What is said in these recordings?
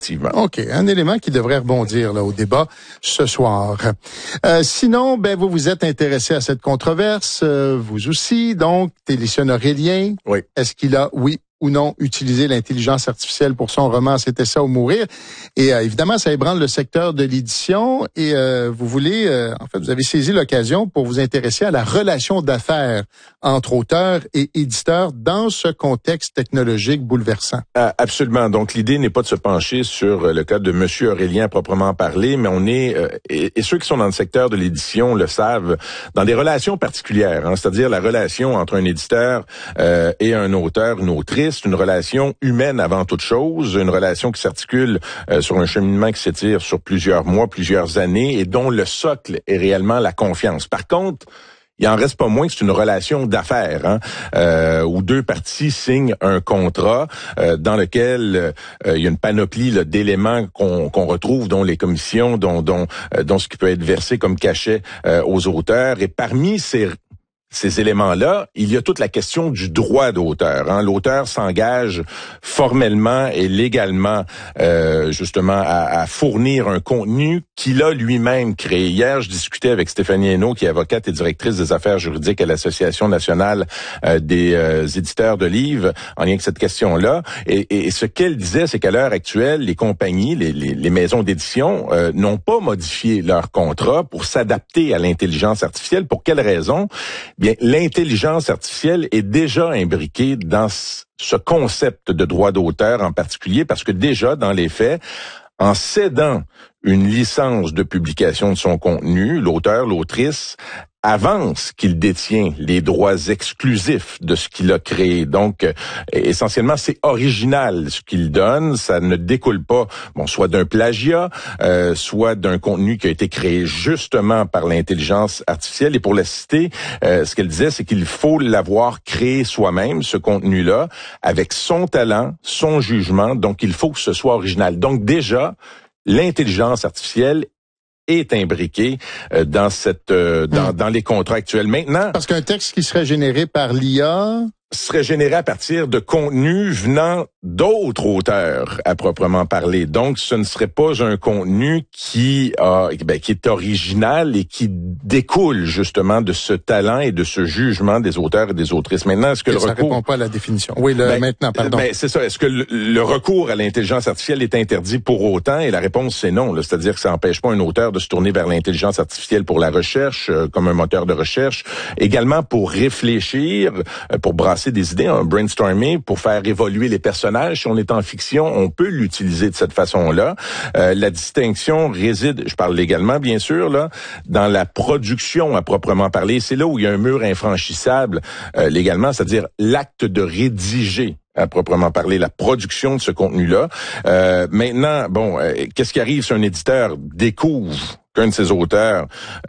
OK, un élément qui devrait rebondir là au débat ce soir. Sinon, vous vous êtes intéressé à cette controverse, vous aussi, donc, Télicien Aurélien. Oui. Est-ce qu'il a, oui ou non, utilisé l'intelligence artificielle pour son roman C'était ça ou mourir? Et évidemment, ça ébranle le secteur de l'édition et vous voulez, vous avez saisi l'occasion pour vous intéresser à la relation d'affaires entre auteurs et éditeurs dans ce contexte technologique bouleversant. Absolument. Donc, l'idée n'est pas de se pencher sur le cas de Monsieur Aurélien à proprement parler, mais on est, et ceux qui sont dans le secteur de l'édition le savent, dans des relations particulières, c'est-à-dire la relation entre un éditeur et un auteur, une autrice, une relation humaine avant toute chose, une relation qui s'articule sur un cheminement qui s'étire sur plusieurs mois, plusieurs années, et dont le socle est réellement la confiance. Par contre, il en reste pas moins que c'est une relation d'affaires, où deux parties signent un contrat dans lequel il y a une panoplie là, d'éléments qu'on retrouve, dont les commissions, dont ce qui peut être versé comme cachet aux auteurs. Et parmi ces éléments-là, il y a toute la question du droit d'auteur. L'auteur s'engage formellement et légalement, justement, à fournir un contenu qu'il a lui-même créé. Hier, je discutais avec Stéphanie Hainaut, qui est avocate et directrice des affaires juridiques à l'Association nationale des éditeurs de livres, en lien avec cette question-là. Et ce qu'elle disait, c'est qu'à l'heure actuelle, les compagnies, les maisons d'édition n'ont pas modifié leur contrat pour s'adapter à l'intelligence artificielle. Pour quelle raison? Bien, l'intelligence artificielle est déjà imbriquée dans ce concept de droit d'auteur en particulier, parce que déjà, dans les faits, en cédant une licence de publication de son contenu, l'auteur, l'autrice avance qu'il détient les droits exclusifs de ce qu'il a créé. Donc, essentiellement, c'est original ce qu'il donne. Ça ne découle pas, soit d'un plagiat, soit d'un contenu qui a été créé justement par l'intelligence artificielle. Et pour la citer, ce qu'elle disait, c'est qu'il faut l'avoir créé soi-même, ce contenu-là, avec son talent, son jugement. Donc, il faut que ce soit original. Donc, déjà, l'intelligence artificielle est imbriqué dans dans les contrats actuels. Maintenant, parce qu'un texte qui serait généré par l'IA serait généré à partir de contenus venant d'autres auteurs à proprement parler. Donc, ce ne serait pas un contenu qui est original et qui découle justement de ce talent et de ce jugement des auteurs et des autrices. Maintenant, est-ce que ça répond pas à la définition? Oui, maintenant, pardon. C'est ça. Est-ce que le recours à l'intelligence artificielle est interdit pour autant? Et la réponse, c'est non. C'est-à-dire que ça n'empêche pas un auteur de se tourner vers l'intelligence artificielle pour la recherche, comme un moteur de recherche. Également pour réfléchir, pour brasser des idées, un brainstorming, pour faire évoluer les personnages. Si on est en fiction, on peut l'utiliser de cette façon-là. La distinction réside, je parle légalement bien sûr, là, dans la production à proprement parler. C'est là où il y a un mur infranchissable légalement, c'est-à-dire l'acte de rédiger à proprement parler, la production de ce contenu-là. Maintenant, qu'est-ce qui arrive si un éditeur découvre qu'un de ses auteurs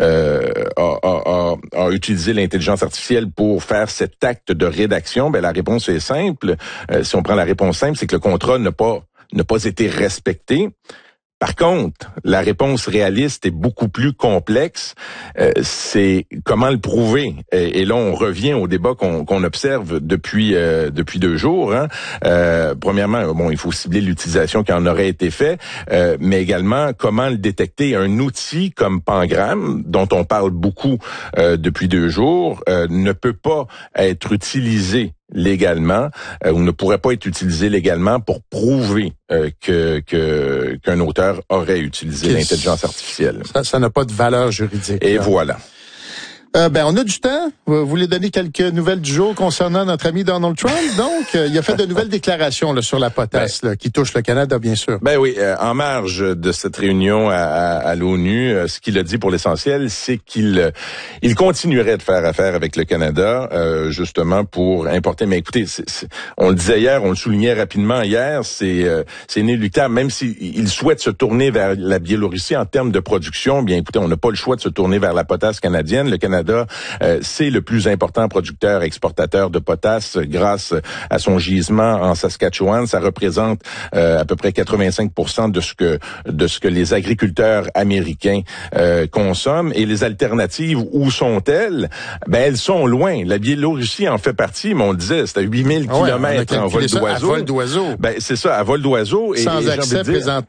a utilisé l'intelligence artificielle pour faire cet acte de rédaction? La réponse est simple. Si on prend la réponse simple, c'est que le contrat n'a pas été respecté. Par contre, la réponse réaliste est beaucoup plus complexe. C'est comment le prouver. Et là, on revient au débat qu'on observe depuis 2 jours. Premièrement, il faut cibler l'utilisation qui en aurait été faite, mais également comment le détecter. Un outil comme Pangram, dont on parle beaucoup depuis 2 jours, ne peut pas être utilisé légalement ou ne pourrait pas être utilisé légalement pour prouver qu'un auteur aurait utilisé l'intelligence artificielle. Ça n'a pas de valeur juridique. Et voilà. On a du temps. Vous voulez donner quelques nouvelles du jour concernant notre ami Donald Trump? Donc, il a fait de nouvelles déclarations sur la potasse qui touche le Canada, bien sûr. Oui, en marge de cette réunion à l'ONU, ce qu'il a dit pour l'essentiel, c'est qu'il continuerait de faire affaire avec le Canada, justement pour importer. Mais écoutez, on le disait hier, on le soulignait rapidement hier, c'est inéluctable. Même s'il souhaite se tourner vers la Biélorussie en termes de production, bien écoutez, on n'a pas le choix de se tourner vers la potasse canadienne. Le Canada, c'est le plus important producteur et exportateur de potasse grâce à son gisement en Saskatchewan. Ça représente à peu près 85% de ce que les agriculteurs américains consomment. Et les alternatives, où sont-elles? Elles sont loin. La Biélorussie en fait partie, mais on le disait, c'est à 8000 kilomètres en vol d'oiseau. À vol d'oiseau. C'est ça, à vol d'oiseau. Sans accès présentement.